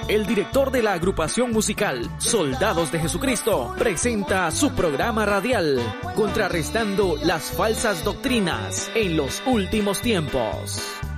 el director de la agrupación musical Soldados de Jesucristo, presenta su programa radial, contrarrestando las falsas doctrinas en los últimos tiempos.